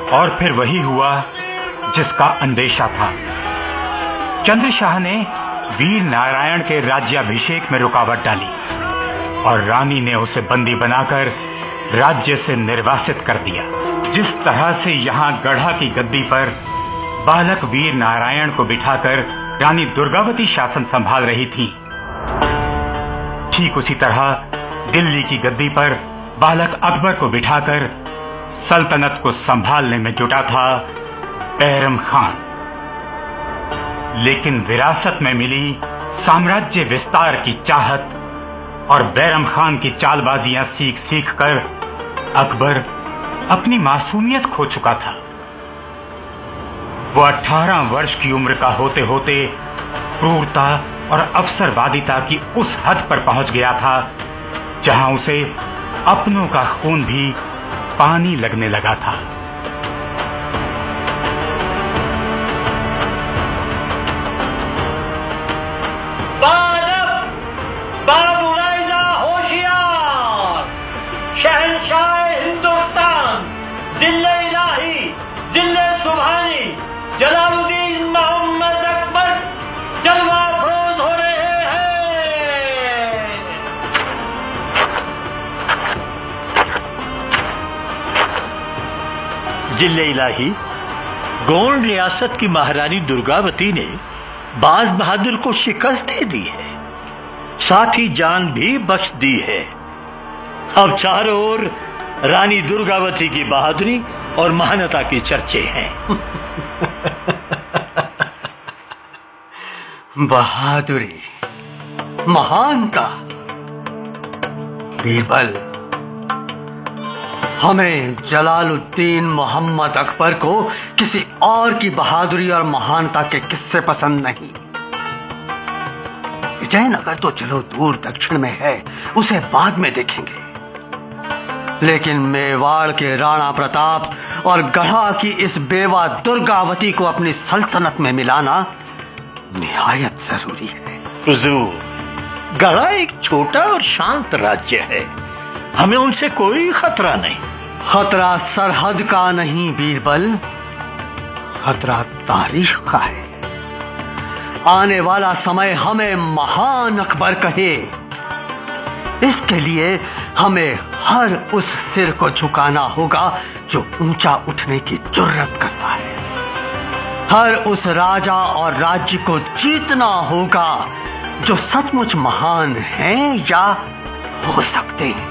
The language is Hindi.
और फिर वही हुआ जिसका अंदेशा था। चंद्रशाह ने वीर नारायण के राज्याभिषेक में रुकावट डाली और रानी ने उसे बंदी बनाकर राज्य से निर्वासित कर दिया। जिस तरह से यहाँ गढ़ा की गद्दी पर बालक वीर नारायण को बिठाकर रानी दुर्गावती शासन संभाल रही थी, ठीक उसी तरह दिल्ली की गद्दी पर बालक अकबर को बिठाकर सल्तनत को संभालने में जुटा था बैरम खान। लेकिन विरासत में मिली साम्राज्य विस्तार की चाहत और बैरम खान की चालबाजियां सीख सीख कर अकबर अपनी मासूमियत खो चुका था। वो 18 वर्ष की उम्र का होते होते क्रूरता और अवसरवादिता की उस हद पर पहुंच गया था जहां उसे अपनों का खून भी पानी लगने लगा था। बाबुराइदा होशियार, शहंशाह हिंदुस्तान, जिले इलाही, जिले सुभानी, जलालुद्दीन मोहम्मद अकबर जलवा फरोज हो रहे हैं। जिले इलाही, गोंड रियासत की महारानी दुर्गावती ने बाज बहादुर को शिकस्त दे दी है, साथ ही जान भी बख्श दी है। अब चारों ओर रानी दुर्गावती की बहादुरी और महानता के चर्चे हैं। बहादुरी, महानता। बीरबल, हमें जलालुद्दीन मोहम्मद अकबर को किसी और की बहादुरी और महानता के किस्से पसंद नहीं। विजयनगर तो चलो दूर दक्षिण में है, उसे बाद में देखेंगे, लेकिन मेवाड़ के राणा प्रताप और गढ़ा की इस बेवा दुर्गावती को अपनी सल्तनत में मिलाना निहायत जरूरी है। हुजूर, गढ़ा एक छोटा और शांत राज्य है, हमें उनसे कोई खतरा नहीं। खतरा सरहद का नहीं बीरबल, खतरा तारीख का है। आने वाला समय हमें महान अकबर कहे, इसके लिए हमें हर उस सिर को झुकाना होगा जो ऊंचा उठने की जुर्रत करता है। हर उस राजा और राज्य को जीतना होगा जो सचमुच महान हैं या हो सकते हैं।